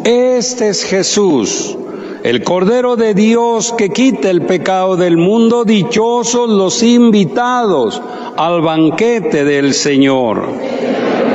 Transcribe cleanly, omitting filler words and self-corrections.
Este es Jesús, el Cordero de Dios que quita el pecado del mundo. Dichosos los invitados al banquete del Señor.